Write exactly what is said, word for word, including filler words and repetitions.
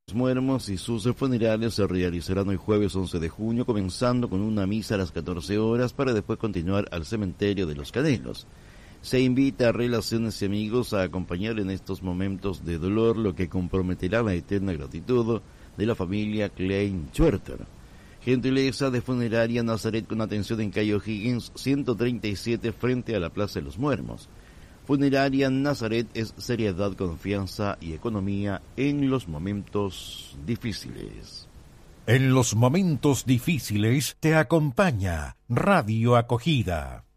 Muermos y sus funerales se realizarán hoy jueves once de junio, comenzando con una misa a las catorce horas para después continuar al cementerio de Los Canelos. Se invita a relaciones y amigos a acompañar en estos momentos de dolor, lo que comprometerá la eterna gratitud de la familia Klein Schwerter. Gentileza de Funeraria Nazaret con atención en calle O'Higgins ciento treinta y siete frente a la Plaza de los Muermos. Funeraria Nazaret es seriedad, confianza y economía en los momentos difíciles. En los momentos difíciles te acompaña Radio Acogida.